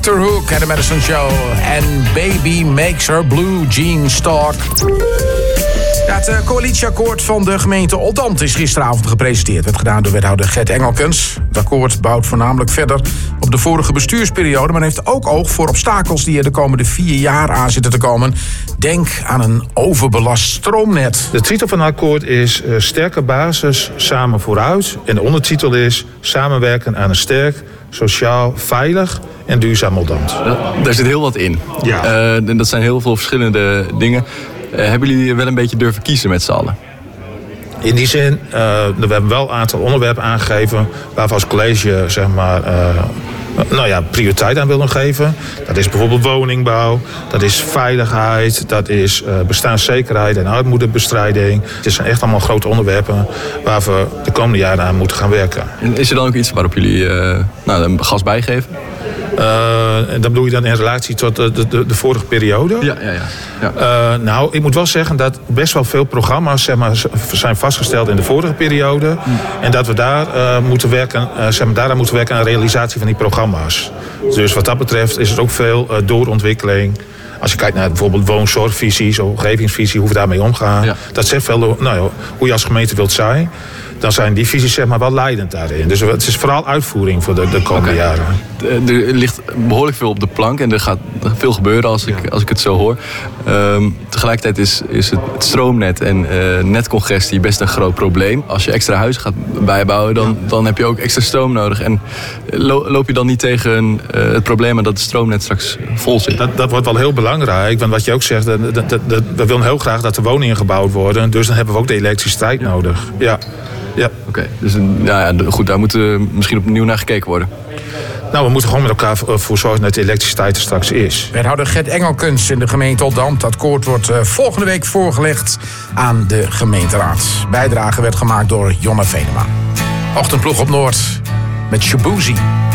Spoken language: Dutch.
Hook en de Madison Show en Baby Makes Her Blue Jeans Talk. Ja, het coalitieakkoord van de gemeente Oldambt is gisteravond gepresenteerd. Werd gedaan door wethouder Gert Engelkens. Het akkoord bouwt voornamelijk verder op de vorige bestuursperiode, maar heeft ook oog voor obstakels die er de komende 4 jaar aan zitten te komen. Denk aan een overbelast stroomnet. De titel van het akkoord is Sterke basis, samen vooruit. En de ondertitel is Samenwerken aan een sterk, sociaal, veilig en duurzaam Oldambt. Daar zit heel wat in. Ja. En dat zijn heel veel verschillende dingen. Hebben jullie wel een beetje durven kiezen met z'n allen? In die zin, we hebben wel een aantal onderwerpen aangegeven waar we als college prioriteit aan willen geven. Dat is bijvoorbeeld woningbouw, dat is veiligheid, dat is bestaanszekerheid en armoedebestrijding. Het zijn echt allemaal grote onderwerpen waar we de komende jaren aan moeten gaan werken. En is er dan ook iets waarop jullie gas bijgeven? Dat bedoel je dan in relatie tot de vorige periode? Ja. Ik moet wel zeggen dat best wel veel programma's zijn vastgesteld in de vorige periode. En dat we daar daaraan moeten werken aan de realisatie van die programma's. Dus wat dat betreft is er ook veel doorontwikkeling. Als je kijkt naar bijvoorbeeld woonzorgvisies, omgevingsvisie, hoe we daarmee omgaan. Ja. Dat zegt veel hoe je als gemeente wilt zijn. Dan zijn die visies wel leidend daarin. Dus het is vooral uitvoering voor de komende jaren. Er ligt behoorlijk veel op de plank en er gaat veel gebeuren als ik het zo hoor. Tegelijkertijd is het stroomnet en netcongestie best een groot probleem. Als je extra huizen gaat bijbouwen, dan heb je ook extra stroom nodig. En loop je dan niet tegen het probleem dat het stroomnet straks vol zit? Dat wordt wel heel belangrijk. Want wat je ook zegt, we willen heel graag dat er woningen gebouwd worden. Dus dan hebben we ook de elektriciteit nodig. Ja. Oké, dus goed, daar moet misschien opnieuw naar gekeken worden. We moeten gewoon met elkaar voor zorgen dat de elektriciteit er straks is. Wethouder Gert Engelkens in de gemeente Oldambt. Het akkoord wordt volgende week voorgelegd aan de gemeenteraad. Bijdrage werd gemaakt door Jonna Venema. Ochtendploeg op Noord met Shabuzi.